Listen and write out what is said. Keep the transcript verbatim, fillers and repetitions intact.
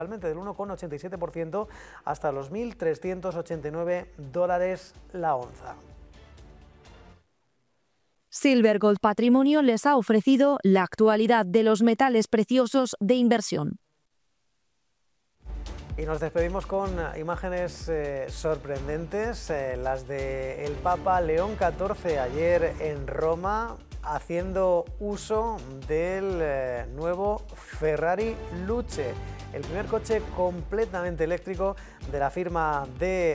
del uno coma ochenta y siete por ciento hasta los mil trescientos ochenta y nueve dólares la onza. Silver Gold Patrimonio les ha ofrecido la actualidad de los metales preciosos de inversión. Y nos despedimos con imágenes eh, sorprendentes, eh, las de el Papa León catorce ayer en Roma, haciendo uso del eh, nuevo Ferrari Luce, el primer coche completamente eléctrico de la firma de